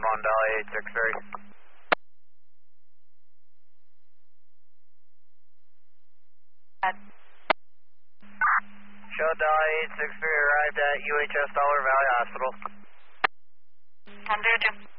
Dolly 863. Show Dolly 863 arrived at UHS Dollar Valley Hospital. 102.